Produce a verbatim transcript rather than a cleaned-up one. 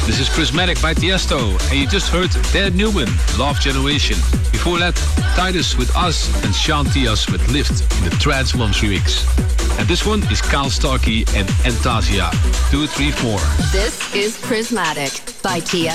This is Prismatic by Tiesto, and you just heard Dan Newman, Love Generation. Before that, Titus with Us and Sean Tias with Lift in the Trance Moms remix. And this one is Kyle Starkey and Entasia, two three four. This is Prismatic by Tiesto.